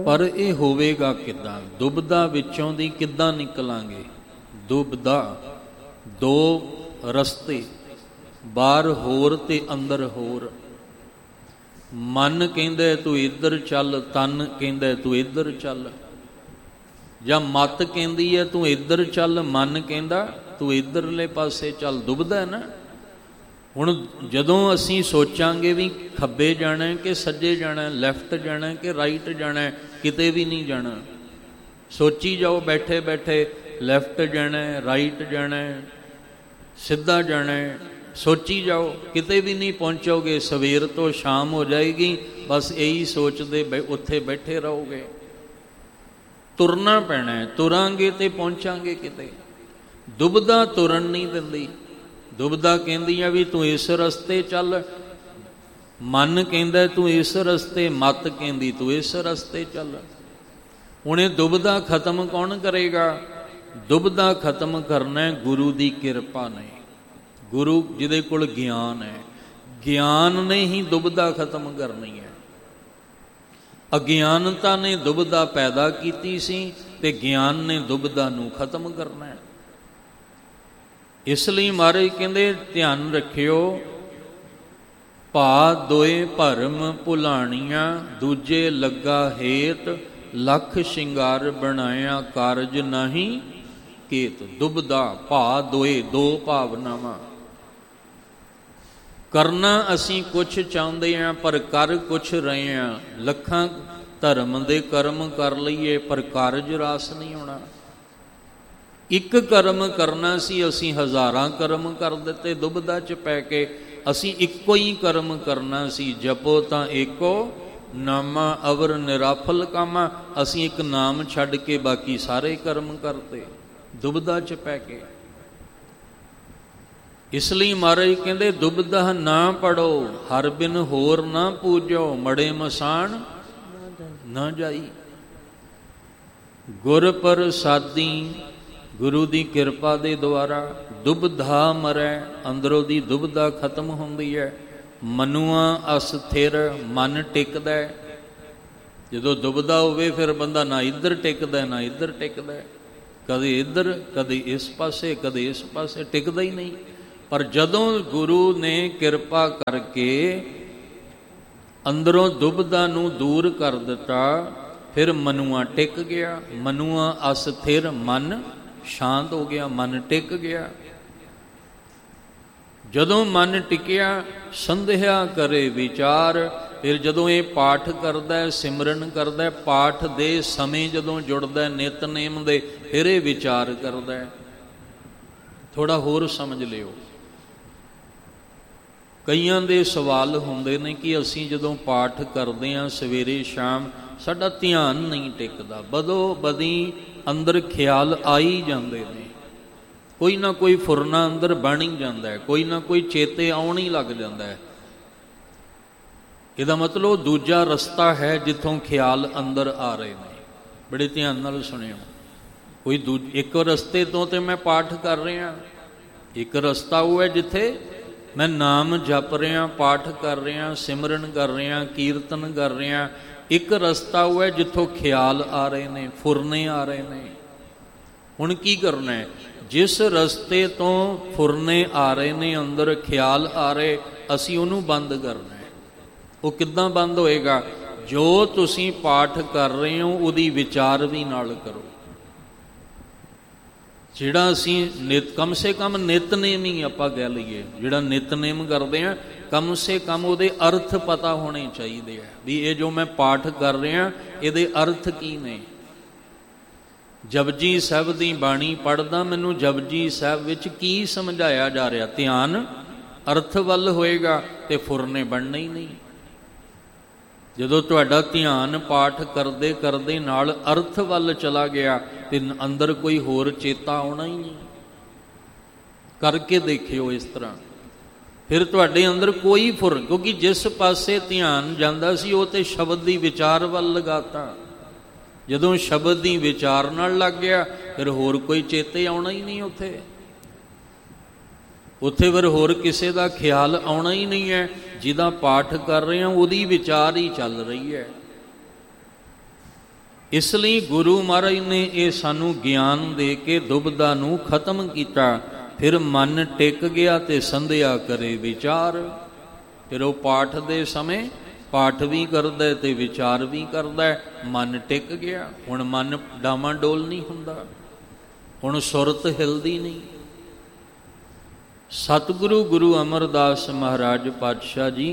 ਪਰ ਇਹ ਹੋਵੇਗਾ ਕਿੱਦਾਂ? ਦੁਬਦਾ ਵਿੱਚੋਂ ਦੀ ਕਿੱਦਾਂ ਨਿਕਲਾਂਗੇ? ਦੁਬਦਾ ਦੋ ਰਸਤੇ, ਬਾਹਰ ਹੋਰ ਤੇ ਅੰਦਰ ਹੋਰ। ਮਨ ਕਹਿੰਦਾ ਤੂੰ ਇੱਧਰ ਚੱਲ, ਤਨ ਕਹਿੰਦਾ ਤੂੰ ਇੱਧਰ ਚੱਲ, ਜਾਂ ਮੱਤ ਕਹਿੰਦੀ ਹੈ ਤੂੰ ਇੱਧਰ ਚੱਲ, ਮਨ ਕਹਿੰਦਾ ਤੂੰ ਇੱਧਰਲੇ ਪਾਸੇ ਚੱਲ। ਦੁਬਦਾ ਨਾ। ਹੁਣ ਜਦੋਂ ਅਸੀਂ ਸੋਚਾਂਗੇ ਵੀ ਖੱਬੇ ਜਾਣਾ ਕਿ ਸੱਜੇ ਜਾਣਾ, ਲੈਫਟ ਜਾਣਾ ਕਿ ਰਾਈਟ ਜਾਣਾ, ਕਿਤੇ ਵੀ ਨਹੀਂ ਜਾਣਾ। ਸੋਚੀ ਜਾਓ ਬੈਠੇ ਬੈਠੇ, ਲੈਫਟ ਜਾਣਾ, ਰਾਈਟ ਜਾਣਾ, ਸਿੱਧਾ ਜਾਣਾ, ਸੋਚੀ ਜਾਓ, ਕਿਤੇ ਵੀ ਨਹੀਂ ਪਹੁੰਚੋਗੇ। ਸਵੇਰ ਤੋਂ ਸ਼ਾਮ ਹੋ ਜਾਏਗੀ, ਬਸ ਇਹੀ ਸੋਚਦੇ ਉੱਥੇ ਬੈਠੇ ਰਹੋਗੇ। ਤੁਰਨਾ ਪੈਣਾ, ਤੁਰਾਂਗੇ ਤੇ ਪਹੁੰਚਾਂਗੇ ਕਿਤੇ। ਦੁਬਦਾ ਤੁਰਨ ਨਹੀਂ ਦਿੰਦੀ। ਦੁਬਦਾ ਕਹਿੰਦੀ ਆ ਵੀ ਤੂੰ ਇਸ ਰਸਤੇ ਚੱਲ, ਮਨ ਕਹਿੰਦਾ ਤੂੰ ਇਸ ਰਸਤੇ, ਮੱਤ ਕਹਿੰਦੀ ਤੂੰ ਇਸ ਰਸਤੇ ਚੱਲ। ਹੁਣ ਇਹ ਦੁਬਦਾ ਖਤਮ ਕੌਣ ਕਰੇਗਾ? ਦੁਬਦਾ ਖਤਮ ਕਰਨਾ ਗੁਰੂ ਦੀ ਕਿਰਪਾ ਨੇ। ਗੁਰੂ ਜਿਹਦੇ ਕੋਲ ਗਿਆਨ ਹੈ, ਗਿਆਨ ਨੇ ਹੀ ਦੁਬਦਾ ਖਤਮ ਕਰਨੀ ਹੈ। ਅਗਿਆਨਤਾ ਨੇ ਦੁਬਦਾ ਪੈਦਾ ਕੀਤੀ ਸੀ ਤੇ ਗਿਆਨ ਨੇ ਦੁਬਦਾ ਨੂੰ ਖਤਮ ਕਰਨਾ ਹੈ। ਇਸ ਲਈ ਮਹਾਰਾਜ ਕਹਿੰਦੇ ਧਿਆਨ ਰੱਖਿਓ, ਭਾ ਦੋਏ ਭਰਮ ਭੁਲਾਣੀਆਂ, ਦੂਜੇ ਲੱਗਾ ਹੇਤ, ਲੱਖ ਸ਼ਿੰਗਾਰ ਬਣਾਇਆ, ਕਾਰਜ ਨਹੀਂ ਕੇਤ। ਦੁਬਦਾ ਭਾ ਦੋਏ, ਦੋ ਭਾਵਨਾਵਾਂ। ਕਰਨਾ ਅਸੀਂ ਕੁਛ ਚਾਹੁੰਦੇ ਹਾਂ ਪਰ ਕਰ ਕੁਛ ਰਹੇ ਹਾਂ। ਲੱਖਾਂ ਧਰਮ ਦੇ ਕਰਮ ਕਰ ਲਈਏ ਪਰ ਕਾਰਜ ਰਾਸ ਨਹੀਂ ਹੋਣਾ। ਇੱਕ ਕਰਮ ਕਰਨਾ ਸੀ, ਅਸੀਂ ਹਜ਼ਾਰਾਂ ਕਰਮ ਕਰ ਦਿੱਤੇ ਦੁਬਦਾ 'ਚ ਪੈ ਕੇ। ਅਸੀਂ ਇੱਕੋ ਹੀ ਕਰਮ ਕਰਨਾ ਸੀ, ਜਪੋ ਤਾਂ ਏਕੋ ਨਾਮਾ ਅਵਰ ਨਿਰਾਫਲ ਕਾਮਾ। ਅਸੀਂ ਇੱਕ ਨਾਮ ਛੱਡ ਕੇ ਬਾਕੀ ਸਾਰੇ ਕਰਮ ਕਰਤੇ ਦੁਬਦਾ 'ਚ ਪੈ ਕੇ। ਇਸ ਲਈ ਮਹਾਰਾਜ ਕਹਿੰਦੇ ਦੁਬਦਾ ਨਾ ਪੜੋ, ਹਰ ਬਿਨ ਹੋਰ ਨਾ ਪੂਜੋ, ਮੜੇ ਮਸਾਣ ਨਾ ਜਾਈ। ਗੁਰ ਪ੍ਰਸਾਦੀ, ਗੁਰੂ ਦੀ ਕਿਰਪਾ ਦੇ ਦੁਆਰਾ ਦੁਬਧਾ ਮਰੈ, ਅੰਦਰੋਂ ਦੀ ਦੁਬਧਾ ਖਤਮ ਹੁੰਦੀ ਹੈ। ਮਨੁਆ ਅਸਥਿਰ, ਮਨ ਟਿਕਦਾ। ਜਦੋਂ ਦੁਬਧਾ ਹੋਵੇ ਫਿਰ ਬੰਦਾ ਨਾ ਇੱਧਰ ਟਿਕਦਾ ਨਾ ਇੱਧਰ ਟਿਕਦਾ, ਕਦੇ ਇੱਧਰ ਕਦੇ ਇਸ ਪਾਸੇ ਕਦੇ ਇਸ ਪਾਸੇ, ਟਿਕਦਾ ਹੀ ਨਹੀਂ। ਪਰ ਜਦੋਂ ਗੁਰੂ ਨੇ ਕਿਰਪਾ ਕਰਕੇ ਅੰਦਰੋਂ ਦੁਬਧਾ ਨੂੰ ਦੂਰ ਕਰ ਦਿੱਤਾ, ਫਿਰ ਮਨੁਆ ਟਿਕ ਗਿਆ। ਮਨੁਆ ਅਸਥਿਰ, ਮਨ ਸ਼ਾਂਤ ਹੋ ਗਿਆ, ਮਨ ਟਿਕ ਗਿਆ। ਜਦੋਂ ਮਨ ਟਿਕਿਆ, ਸੰਧਿਆ ਕਰੇ ਵਿਚਾਰ। ਫਿਰ ਜਦੋਂ ਇਹ ਪਾਠ ਕਰਦਾ, ਸਿਮਰਨ ਕਰਦਾ, ਪਾਠ ਦੇ ਸਮੇਂ ਜਦੋਂ ਜੁੜਦਾ ਨਿਤਨੇਮ ਦੇ, ਫਿਰ ਇਹ ਵਿਚਾਰ ਕਰਦਾ। ਥੋੜਾ ਹੋਰ ਸਮਝ ਲਿਓ। ਕਈਆਂ ਦੇ ਸਵਾਲ ਹੁੰਦੇ ਨੇ ਕਿ ਅਸੀਂ ਜਦੋਂ ਪਾਠ ਕਰਦੇ ਹਾਂ ਸਵੇਰੇ ਸ਼ਾਮ, ਸਾਡਾ ਧਿਆਨ ਨਹੀਂ ਟਿਕਦਾ, ਬਦੋ ਬਦੀ ਅੰਦਰ ਖਿਆਲ ਆਈ ਜਾਂਦੇ ਨੇ, ਕੋਈ ਨਾ ਕੋਈ ਫੁਰਨਾ ਅੰਦਰ ਬਣ ਹੀ ਜਾਂਦਾ ਹੈ, ਕੋਈ ਨਾ ਕੋਈ ਚੇਤੇ ਆਉਣ ਹੀ ਲੱਗ ਜਾਂਦਾ ਹੈ। ਇਹਦਾ ਮਤਲਬ ਦੂਜਾ ਰਸਤਾ ਹੈ ਜਿੱਥੋਂ ਖਿਆਲ ਅੰਦਰ ਆ ਰਹੇ ਨੇ। ਬੜੇ ਧਿਆਨ ਨਾਲ ਸੁਣਿਓ। ਕੋਈ ਇੱਕ ਰਸਤੇ ਤੋਂ ਤੇ ਮੈਂ ਪਾਠ ਕਰ ਰਿਹਾ, ਇੱਕ ਰਸਤਾ ਉਹ ਹੈ ਜਿੱਥੇ ਮੈਂ ਨਾਮ ਜਪ ਰਿਹਾ, ਪਾਠ ਕਰ ਰਿਹਾ, ਸਿਮਰਨ ਕਰ ਰਿਹਾ, ਕੀਰਤਨ ਕਰ ਰਿਹਾ। ਇੱਕ ਰਸਤਾ ਉਹ ਹੈ ਜਿੱਥੋਂ ਖਿਆਲ ਆ ਰਹੇ ਨੇ, ਫੁਰਨੇ ਆ ਰਹੇ ਨੇ। ਹੁਣ ਕੀ ਕਰਨਾ ਹੈ? ਜਿਸ ਰਸਤੇ ਤੋਂ ਫੁਰਨੇ ਆ ਰਹੇ ਨੇ, ਅੰਦਰ ਖਿਆਲ ਆ ਰਹੇ, ਅਸੀਂ ਉਹਨੂੰ ਬੰਦ ਕਰਨਾ ਹੈ। ਉਹ ਕਿੱਦਾਂ ਬੰਦ ਹੋਏਗਾ? ਜੋ ਤੁਸੀਂ ਪਾਠ ਕਰ ਰਹੇ ਹੋ ਉਹਦੀ ਵਿਚਾਰ ਵੀ ਨਾਲ ਕਰੋ। ਜਿਹੜਾ ਅਸੀਂ ਕਮ ਸੇ ਕਮ ਨਿਤਨੇਮ ਹੀ ਆਪਾਂ ਕਹਿ ਲਈਏ, ਜਿਹੜਾ ਨਿਤਨੇਮ ਕਰਦੇ ਹਾਂ, ਕਮ ਸੇ ਕਮ ਉਹਦੇ ਅਰਥ ਪਤਾ ਹੋਣੇ ਚਾਹੀਦੇ ਆ ਵੀ ਇਹ ਜੋ ਮੈਂ ਪਾਠ ਕਰ ਰਿਹਾ ਇਹਦੇ ਅਰਥ ਕੀ ਨੇ। ਜਪਜੀ ਸਾਹਿਬ ਦੀ ਬਾਣੀ ਪੜ੍ਹਦਾ, ਮੈਨੂੰ ਜਪਜੀ ਸਾਹਿਬ ਵਿੱਚ ਕੀ ਸਮਝਾਇਆ ਜਾ ਰਿਹਾ, ਧਿਆਨ ਅਰਥ ਵੱਲ ਹੋਏਗਾ ਤੇ ਫੁਰਨੇ ਬਣਨੇ ਹੀ ਨਹੀਂ। ਜਦੋਂ ਤੁਹਾਡਾ ਧਿਆਨ ਪਾਠ ਕਰਦੇ ਕਰਦੇ ਨਾਲ ਅਰਥ ਵੱਲ ਚਲਾ ਗਿਆ ਤੇ ਅੰਦਰ ਕੋਈ ਹੋਰ ਚੇਤਾ ਆਉਣਾ ਹੀ ਨਹੀਂ। ਕਰਕੇ ਦੇਖਿਓ ਇਸ ਤਰ੍ਹਾਂ, ਫਿਰ ਤੁਹਾਡੇ ਅੰਦਰ ਕੋਈ ਫੁਰ, ਕਿਉਂਕਿ ਜਿਸ ਪਾਸੇ ਧਿਆਨ ਜਾਂਦਾ ਸੀ ਉਹ ਤੇ ਸ਼ਬਦ ਦੀ ਵਿਚਾਰ ਵੱਲ ਲਗਾਤਾ। ਜਦੋਂ ਸ਼ਬਦ ਦੀ ਵਿਚਾਰ ਨਾਲ ਲੱਗ ਗਿਆ ਫਿਰ ਹੋਰ ਕੋਈ ਚੇਤੇ ਆਉਣਾ ਹੀ ਨਹੀਂ ਉੱਥੇ ਫਿਰ ਹੋਰ ਕਿਸੇ ਦਾ ਖਿਆਲ ਆਉਣਾ ਹੀ ਨਹੀਂ ਹੈ। ਜਿਹਦਾ ਪਾਠ ਕਰ ਰਹੇ ਹਾਂ ਉਹਦੀ ਵਿਚਾਰ ਹੀ ਚੱਲ ਰਹੀ ਹੈ। ਇਸ ਲਈ ਗੁਰੂ ਮਹਾਰਾਜ ਨੇ ਇਹ ਸਾਨੂੰ ਗਿਆਨ ਦੇ ਕੇ ਦੁਬਦਾ ਨੂੰ ਖਤਮ ਕੀਤਾ। ਫਿਰ ਮਨ ਟਿਕ ਗਿਆ ਤੇ ਸੰਧਿਆ ਕਰੇ ਵਿਚਾਰ। ਫਿਰ ਉਹ ਪਾਠ ਦੇ ਸਮੇਂ ਪਾਠ ਵੀ ਕਰਦਾ ਤੇ ਵਿਚਾਰ ਵੀ ਕਰਦਾ, ਮਨ ਟਿਕ ਗਿਆ। ਹੁਣ ਮਨ ਡਾਵਾਂਡੋਲ ਨਹੀਂ ਹੁੰਦਾ, ਹੁਣ ਸੁਰਤ ਹਿਲਦੀ ਨਹੀਂ। ਸਤਿਗੁਰੂ ਗੁਰੂ ਅਮਰਦਾਸ ਮਹਾਰਾਜ ਪਾਤਸ਼ਾਹ ਜੀ